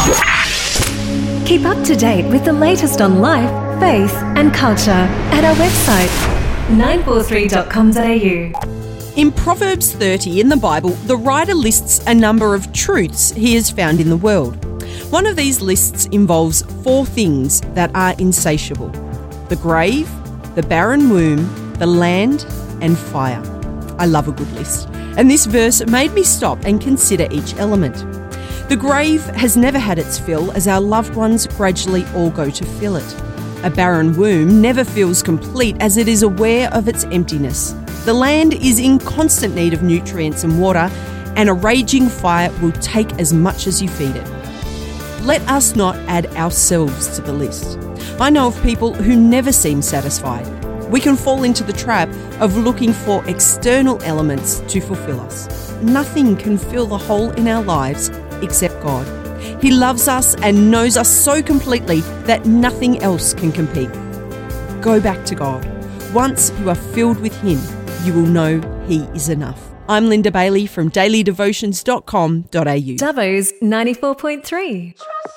Keep up to date with the latest on life, faith and culture at our website 943.com.au. In Proverbs 30 in the Bible, the writer lists a number of truths he has found in the world. One of these lists involves 4 things that are insatiable: the grave, the barren womb, the land, and fire. I love a good list. And this verse made me stop and consider each element. The grave has never had its fill, as our loved ones gradually all go to fill it. A barren womb never feels complete, as it is aware of its emptiness. The land is in constant need of nutrients and water, and a raging fire will take as much as you feed it. Let us not add ourselves to the list. I know of people who never seem satisfied. We can fall into the trap of looking for external elements to fulfill us. Nothing can fill the hole in our lives except God. He loves us and knows us so completely that nothing else can compete. Go back to God. Once you are filled with Him, you will know He is enough. I'm Linda Bailey from dailydevotions.com.au. Dubbo's 94.3.